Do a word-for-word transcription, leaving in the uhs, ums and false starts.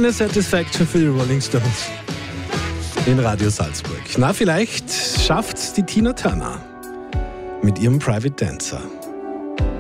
Keine Satisfaction für die Rolling Stones in Radio Salzburg. Na, vielleicht schafft's die Tina Turner mit ihrem Private Dancer.